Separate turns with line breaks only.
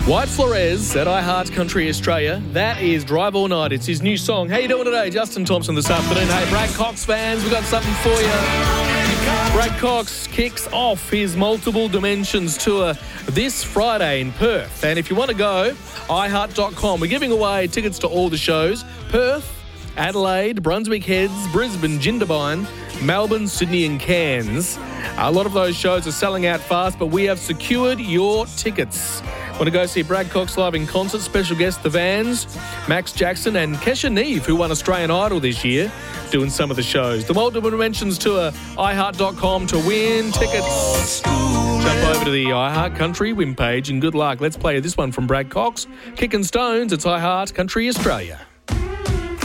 White Flores at iHeart Country Australia. That is Drive All Night. It's his new song. How you doing today? Justin Thompson this afternoon. Hey, Brad Cox fans, we've got something for you. Brad Cox kicks off his Multiple Dimensions tour this Friday in Perth. And if you want to go, iHeart.com. We're giving away tickets to all the shows. Perth, Adelaide, Brunswick Heads, Brisbane, Jindabyne, Melbourne, Sydney and Cairns. A lot of those shows are selling out fast, but we have secured your tickets. Want to go see Brad Cox live in concert? Special guests, The Vans, Max Jackson and Kesha Neve, who won Australian Idol this year, doing some of the shows. The Multiple Dimensions Tour, iHeart.com to win tickets. Jump over to the iHeart Country win page and good luck. Let's play this one from Brad Cox. Kicking Stones, it's iHeart Country Australia.